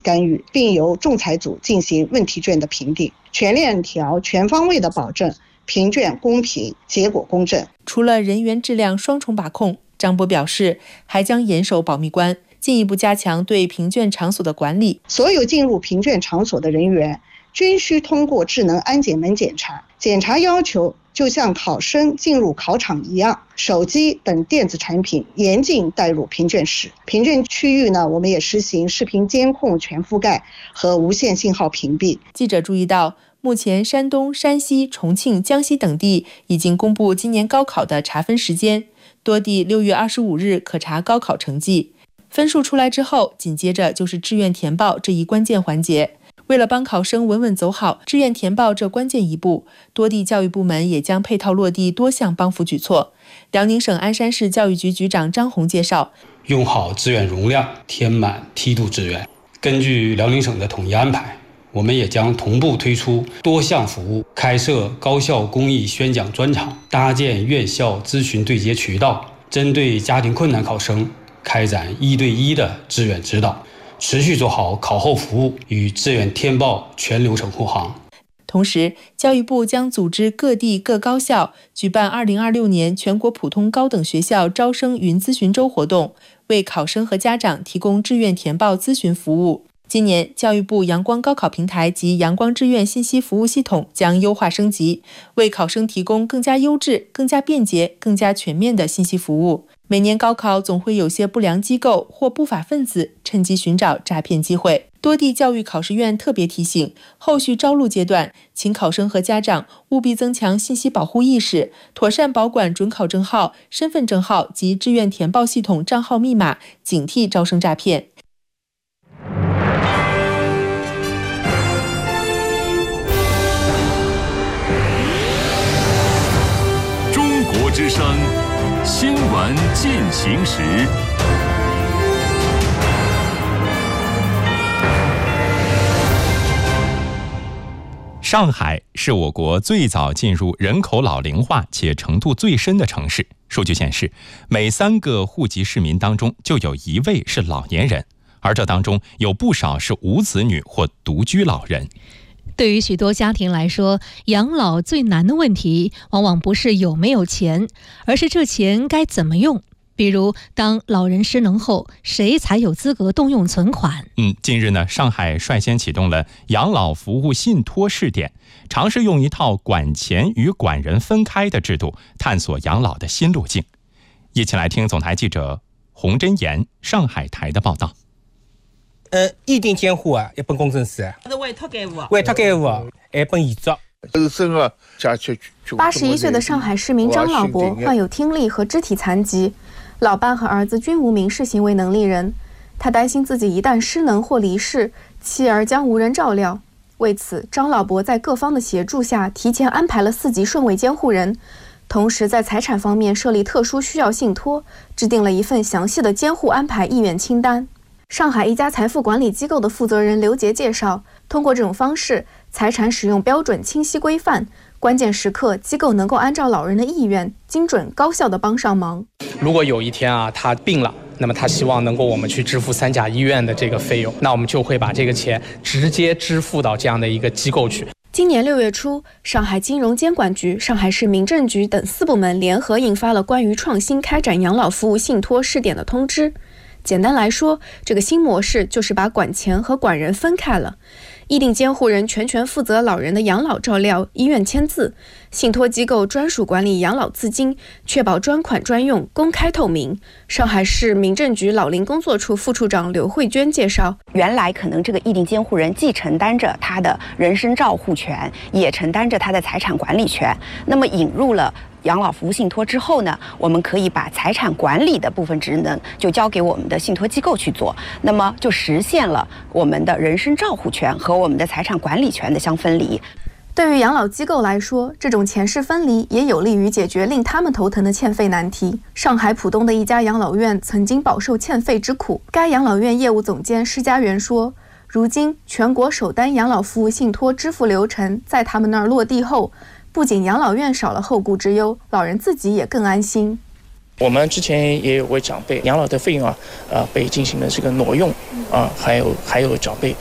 干预，并由仲裁组进行问题卷的评定，全链条全方位的保证评卷公平，结果公正。 除了人员质量双重把控，张波表示，还将严守保密关，进一步加强对评卷场所的管理。 所有进入评卷场所的人员均需通过智能安检门检查，检查要求就像考生进入考场一样，手机等电子产品严禁带入评卷室。评卷区域呢，我们也实行视频监控全覆盖和无线信号屏蔽。 记者注意到，目前山东、山西、重庆、江西等地已经公布今年高考的查分时间，多地6月25日可查高考成绩。分数出来之后，紧接着就是志愿填报这一关键环节。为了帮考生稳稳走好志愿填报这关键一步，多地教育部门也将配套落地多项帮扶举措。辽宁省鞍山市教育局局长张红介绍， 用好志愿容量，填满梯度志愿。根据辽宁省的统一安排，我们也将同步推出多项服务，开设高校公益宣讲专场，搭建院校咨询对接渠道，针对家庭困难考生开展1对1的志愿指导，持续做好考后服务与志愿填报全流程护航。 同时，教育部将组织各地各高校举办2026年全国普通高等学校招生云咨询周活动，为考生和家长提供志愿填报咨询服务。今年，教育部阳光高考平台及阳光志愿信息服务系统将优化升级，为考生提供更加优质、更加便捷、更加全面的信息服务。每年高考总会有些不良机构或不法分子趁机寻找诈骗机会。多地教育考试院特别提醒，后续招录阶段，请考生和家长务必增强信息保护意识，妥善保管准考证号、身份证号及志愿填报系统账号密码，警惕招生诈骗。 中国之声新闻进行时。 上海是我国最早进入人口老龄化且程度最深的城市。数据显示，每3个户籍市民当中就有1位是老年人，而这当中有不少是无子女或独居老人。 对于许多家庭来说，养老最难的问题往往不是有没有钱，而是这钱该怎么用。比如，当老人失能后，谁才有资格动用存款？ 近日呢，上海率先启动了养老服务信托试点，尝试用一套管钱与管人分开的制度，探索养老的新路径。一起来听总台记者洪真言上海台的报道。 一定监护啊，一本公证书， 是委托监护， 一本遗嘱。 81岁的上海市民张老伯患有听力和肢体残疾，老伴和儿子均无民事行为能力人，他担心自己一旦失能或离世，妻儿将无人照料。为此，张老伯在各方的协助下，提前安排了4级顺位监护人，同时在财产方面设立特殊需要信托，制定了一份详细的监护安排意愿清单。上海一家财富管理机构的负责人刘杰介绍，通过这种方式，财产使用标准清晰规范，关键时刻机构能够按照老人的意愿，精准高效地帮上忙。 如果有一天他病了，那么他希望能够我们去支付3甲医院的这个费用，那我们就会把这个钱直接支付到这样的一个机构去。 今年6月初，上海金融监管局、上海市民政局等4部门联合印发了关于创新开展养老服务信托试点的通知。简单来说，这个新模式就是把管钱和管人分开了。议定监护人全权负责老人的养老照料、医院签字，信托机构专属管理养老资金，确保专款专用、公开透明。上海市民政局老龄工作处副处长刘慧娟介绍， 原来可能这个议定监护人既承担着他的人身照护权，也承担着他的财产管理权。那么引入了养老服务信托之后呢，我们可以把财产管理的部分职能就交给我们的信托机构去做，那么就实现了我们的人身照护权和我们的财产管理权的相分离。 对于养老机构来说，这种钱势分离也有利于解决令他们头疼的欠费难题。上海浦东的一家养老院曾经饱受欠费之苦，该养老院业务总监施家园说，如今全国首单养老服务信托支付流程在他们那儿落地后，不仅养老院少了后顾之忧，老人自己也更安心。 我们之前也有位长辈养老的费用被进行了这个挪用还有长辈